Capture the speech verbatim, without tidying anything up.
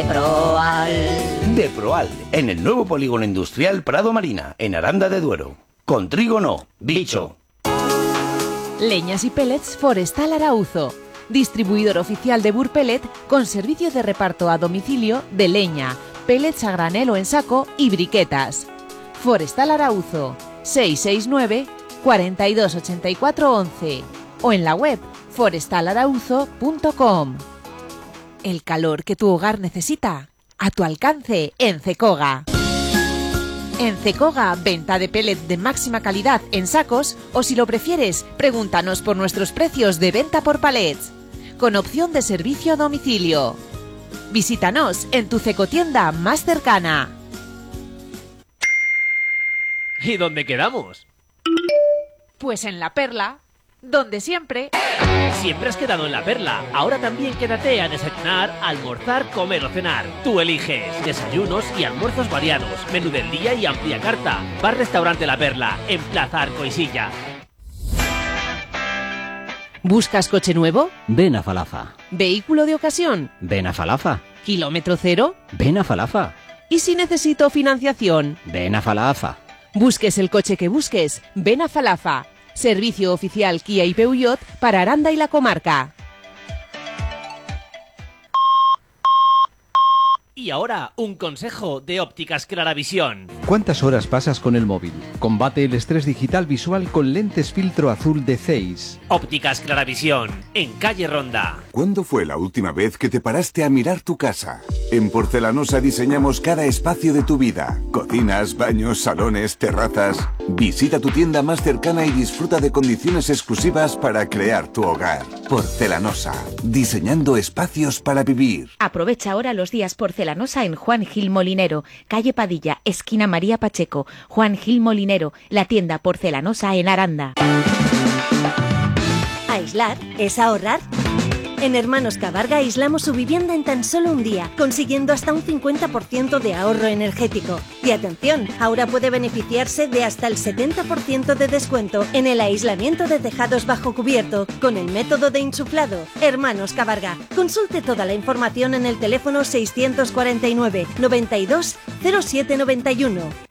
Proal. De Proal, en el nuevo polígono industrial Prado Marina, en Aranda de Duero. Con trigo no, bicho. Leñas y pellets Forestal Arauzo. Distribuidor oficial de Burpellet con servicio de reparto a domicilio de leña, pellets a granel o en saco y briquetas. Forestal Arauzo, seis seis nueve, cuatro dos ocho cuatro once o en la web forestal arauzo punto com. El calor que tu hogar necesita, a tu alcance en Cecoga. En Cecoga, venta de pellet de máxima calidad en sacos o si lo prefieres, pregúntanos por nuestros precios de venta por palets, con opción de servicio a domicilio. Visítanos en tu Cecotienda más cercana. ¿Y dónde quedamos? Pues en La Perla, donde siempre... Siempre has quedado en La Perla. Ahora también quédate a desayunar, almorzar, comer o cenar. Tú eliges. Desayunos y almuerzos variados, menú del día y amplia carta. Bar-restaurante La Perla, en Plaza Arco y Silla. ¿Buscas coche nuevo? Ven a Falafa. ¿Vehículo de ocasión? Ven a Falafa. ¿Kilómetro cero? Ven a Falafa. ¿Y si necesito financiación? Ven a Falafa. Busques el coche que busques, ven a Falafa. Servicio oficial Kia y Peugeot para Aranda y la comarca. Y ahora, un consejo de Ópticas Claravisión. ¿Cuántas horas pasas con el móvil? Combate el estrés digital visual con lentes filtro azul de Zeiss. Ópticas Claravisión, en calle Ronda. ¿Cuándo fue la última vez que te paraste a mirar tu casa? En Porcelanosa diseñamos cada espacio de tu vida. Cocinas, baños, salones, terrazas. Visita tu tienda más cercana y disfruta de condiciones exclusivas para crear tu hogar. Porcelanosa, diseñando espacios para vivir. Aprovecha ahora los días Porcelanosa en Juan Gil Molinero, calle Padilla, esquina María Pacheco. Juan Gil Molinero, la tienda Porcelanosa en Aranda. ¿Aislar es ahorrar? En Hermanos Cabarga aislamos su vivienda en tan solo un día, consiguiendo hasta un cincuenta por ciento de ahorro energético. Y atención, ahora puede beneficiarse de hasta el setenta por ciento de descuento en el aislamiento de tejados bajo cubierto con el método de insuflado. Hermanos Cabarga. Consulte toda la información en el teléfono seiscientos cuarenta y nueve, noventa y dos, cero siete noventa y uno.